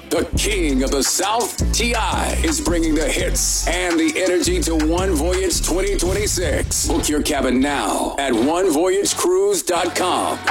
The king of the South, T.I., is bringing the hits and the energy to One Voyage 2026. Book your cabin now at onevoyagecruise.com.